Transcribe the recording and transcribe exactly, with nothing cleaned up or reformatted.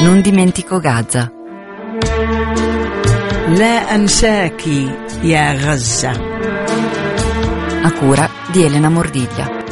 Non dimentico Gaza. لا أنساك يا غزة. A cura di Elena Mordiglia.